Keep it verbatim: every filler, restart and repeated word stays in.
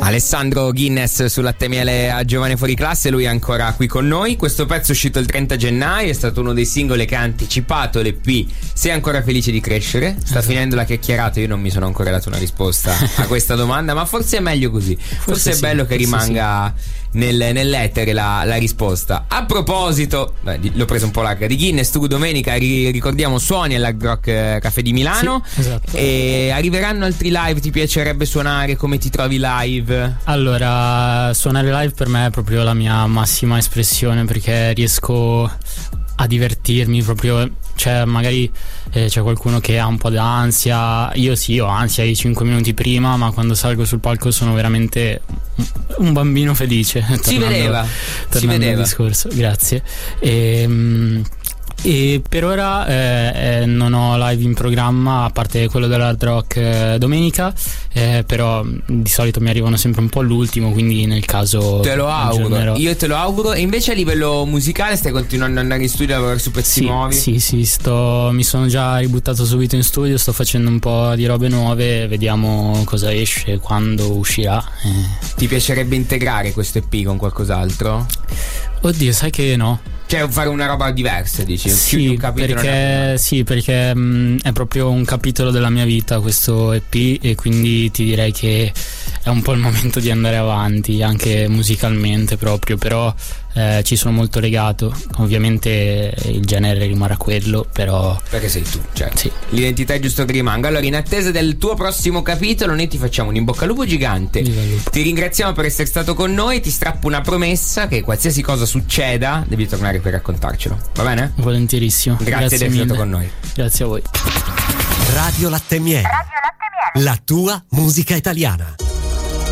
Alessandro Guinness sul Latte e Miele a Giovane Fuori Classe, lui è ancora qui con noi. Questo pezzo è uscito il trenta gennaio, è stato uno dei singoli che ha anticipato l'E P Sei ancora felice di crescere? Sta esatto. finendo la chiacchierata, io non mi sono ancora dato una risposta a questa domanda, ma forse è meglio così, forse, forse è sì, bello che rimanga sì. nel, nell'etere la, la risposta. A proposito, beh, l'ho preso un po' larga, di Guinness, tu domenica ri, ricordiamo suoni all'Hard Rock Café di Milano, sì, esatto. E arriveranno altri live, ti piacerebbe suonare? Come ti trovi live? Allora, suonare live per me è proprio la mia massima espressione, perché riesco a divertirmi proprio. Cioè magari eh, c'è qualcuno che ha un po' d'ansia, io sì ho ansia i cinque minuti prima, ma quando salgo sul palco sono veramente un bambino felice. Si vedeva, si vedeva al discorso, grazie. E, e per ora eh, eh, non ho live in programma, a parte quello dell'Hard Rock eh, domenica, eh, però di solito mi arrivano sempre un po' all'ultimo, quindi nel caso te lo auguro, aggiornerò. Io te lo auguro. E invece a livello musicale stai continuando ad andare in studio a lavorare su pezzi sì, nuovi? Sì, sì, sto, mi sono già ributtato subito in studio, sto facendo un po' di robe nuove, vediamo cosa esce, quando uscirà. eh. Ti piacerebbe integrare questo E P con qualcos'altro? Oddio, sai che no. Cioè fare una roba diversa, dici? Sì, un perché, sì, perché mh, è proprio un capitolo della mia vita questo E P, e quindi ti direi che è un po' il momento di andare avanti, anche musicalmente proprio, però eh, ci sono molto legato. Ovviamente il genere rimarrà quello, però perché sei tu, certo. Sì. L'identità è giusto che rimanga. Allora, in attesa del tuo prossimo capitolo, noi ti facciamo un in bocca al lupo gigante. Lupo. Ti ringraziamo per essere stato con noi. Ti strappo una promessa che qualsiasi cosa succeda devi tornare per raccontarcelo, va bene? Volentierissimo. Grazie, Grazie di essere mille. stato con noi. Grazie a voi. Radio Latte e Miele, Radio Latte e Miele, la tua musica italiana.